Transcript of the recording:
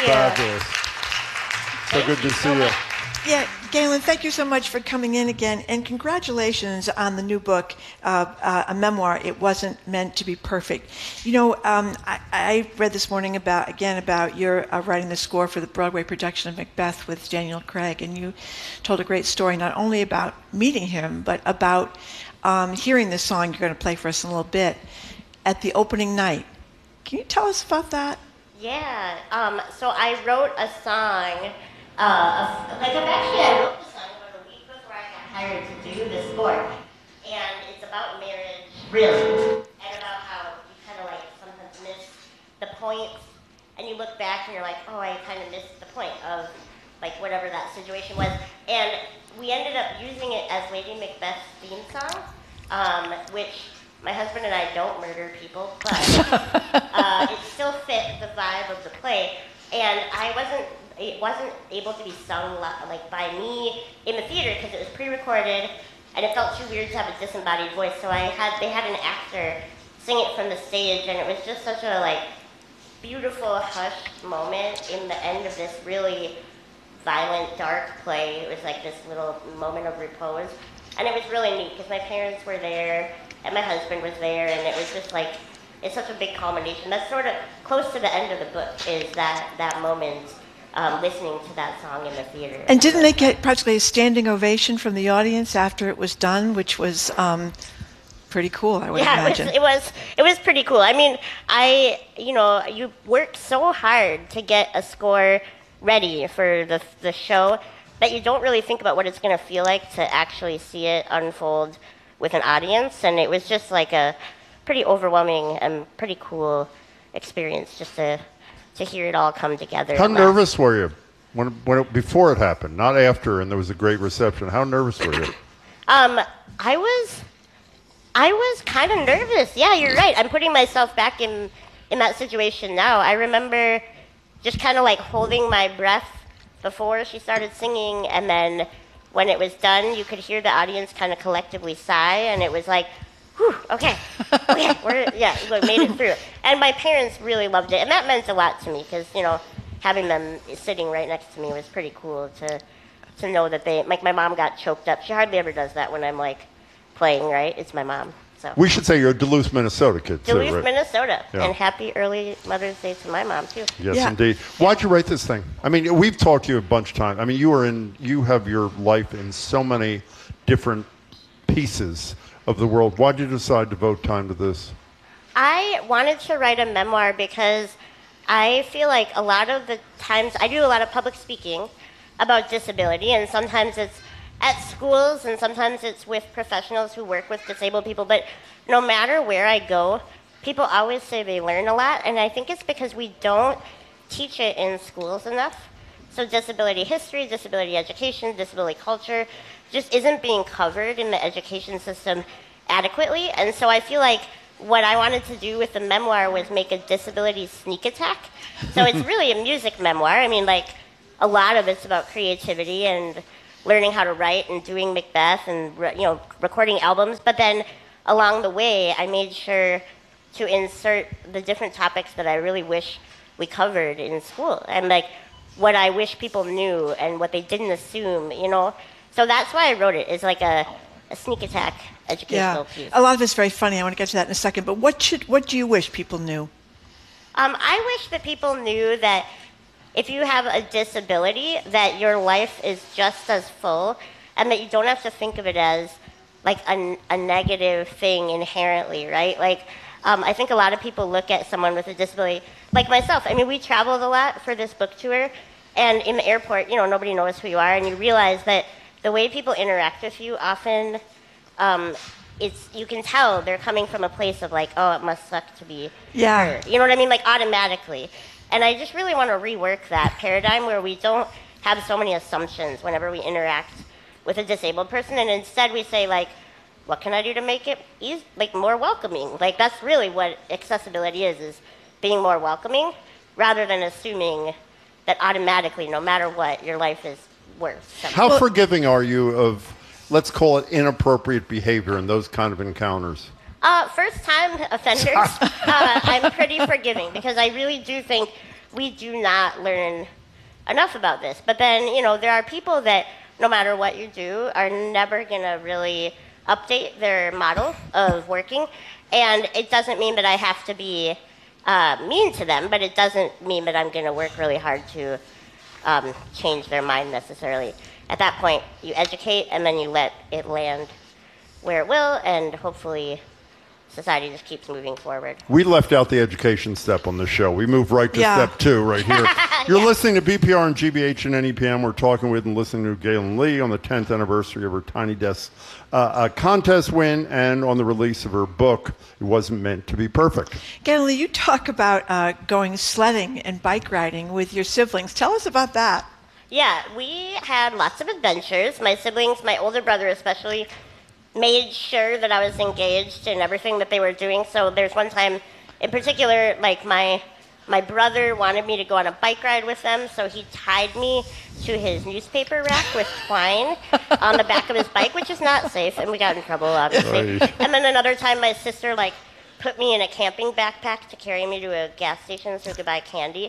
Fabulous. So good to see you. Yeah, Galen, thank you so much for coming in again, and congratulations on the new book, a memoir, It Wasn't Meant to Be Perfect. You know, I read this morning about your writing the score for the Broadway production of Macbeth with Daniel Craig, and you told a great story not only about meeting him, but about hearing this song you're going to play for us in a little bit at the opening night. Can you tell us about that? Yeah, so I wrote a song. I wrote the song about a week before I got hired to do the score, and it's about marriage, really, and about how you kind of like sometimes miss the point, and you look back and you're like, oh, I kind of missed the point of like whatever that situation was, and we ended up using it as Lady Macbeth's theme song, which my husband and I don't murder people, but it still fit the vibe of the play, and it wasn't able to be sung like by me in the theater because it was pre-recorded and it felt too weird to have a disembodied voice. So they had an actor sing it from the stage, and it was just such a like beautiful hushed moment in the end of this really violent, dark play. It was like this little moment of repose, and it was really neat because my parents were there and my husband was there, and it was just like it's such a big culmination. That's sort of close to the end of the book is that moment. Listening to that song in the theater. And didn't they get practically a standing ovation from the audience after it was done, which was pretty cool, I would imagine. It was pretty cool. I mean, you work so hard to get a score ready for the show that you don't really think about what it's going to feel like to actually see it unfold with an audience, and it was just like a pretty overwhelming and pretty cool experience just to hear it all come together. How nervous were you before it happened, not after, and there was a great reception? How nervous were you? I was kind of nervous. Yeah, you're right. I'm putting myself back in that situation now. I remember just kind of like holding my breath before she started singing, and then when it was done, you could hear the audience kind of collectively sigh, and it was like, whew, okay, we made it through. And my parents really loved it, and that meant a lot to me because, having them sitting right next to me was pretty cool to know that my mom got choked up. She hardly ever does that when I'm, like, playing, right? It's my mom, so. We should say you're a Duluth, Minnesota kid, too, Duluth, right? Minnesota, yeah. And happy early Mother's Day to my mom, too. Yes, indeed. Why'd you write this thing? I mean, we've talked to you a bunch of times. I mean, you have your life in so many different pieces of the world. Why did you decide to devote time to this? I wanted to write a memoir because I feel like a lot of the times I do a lot of public speaking about disability, and sometimes it's at schools and sometimes it's with professionals who work with disabled people, but no matter where I go, people always say they learn a lot, and I think it's because we don't teach it in schools enough. So disability history, disability education, disability culture just isn't being covered in the education system adequately. And so I feel like what I wanted to do with the memoir was make a disability sneak attack. So it's really a music memoir. I mean, like, a lot of it's about creativity and learning how to write and doing Macbeth and, recording albums. But then along the way, I made sure to insert the different topics that I really wish we covered in school. And, like, what I wish people knew and what they didn't assume, So that's why I wrote it, is like a sneak attack educational piece. A lot of it's very funny. I want to get to that in a second. But what do you wish people knew? I wish that people knew that if you have a disability, that your life is just as full, and that you don't have to think of it as like a negative thing inherently, right? Like, I think a lot of people look at someone with a disability, like myself. I mean, we traveled a lot for this book tour, and in the airport, nobody knows who you are, and you realize that the way people interact with you often, you can tell they're coming from a place of like, oh, it must suck to be her. You know what I mean? Like, automatically. And I just really want to rework that paradigm where we don't have so many assumptions whenever we interact with a disabled person, and instead we say, like, what can I do to make it more welcoming? Like, that's really what accessibility is being more welcoming, rather than assuming that automatically, no matter what, your life is worse. How forgiving are you of, let's call it, inappropriate behavior in those kind of encounters? First-time offenders, I'm pretty forgiving, because I really do think we do not learn enough about this. But then, there are people that, no matter what you do, are never going to really update their model of working. And it doesn't mean that I have to be mean to them, but it doesn't mean that I'm going to work really hard to change their mind necessarily. At that point, you educate, and then you let it land where it will, and hopefully society just keeps moving forward. We left out the education step on the show. We moved right to step 2 right here. You're listening to BPR and GBH and NEPM. We're talking with and listening to Galen Lee on the 10th anniversary of her Tiny Desk contest win and on the release of her book, It Wasn't Meant to Be Perfect. Galen Lee, you talk about going sledding and bike riding with your siblings. Tell us about that. Yeah, we had lots of adventures. My siblings, my older brother especially, made sure that I was engaged in everything that they were doing. So there's one time in particular, like my brother wanted me to go on a bike ride with them, so he tied me to his newspaper rack with twine on the back of his bike, which is not safe, and we got in trouble, obviously. Right. And then another time, my sister, put me in a camping backpack to carry me to a gas station so we could buy candy.